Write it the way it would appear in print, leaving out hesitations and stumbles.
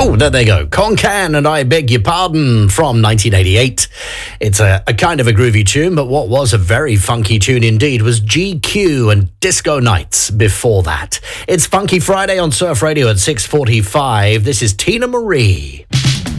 Oh, there they go. Konkan and I Beg Your Pardon from 1988. It's a kind of a groovy tune, but what was a very funky tune indeed was GQ and Disco Nights before that. It's Funky Friday on Surf Radio at 6:45. This is Tina Marie.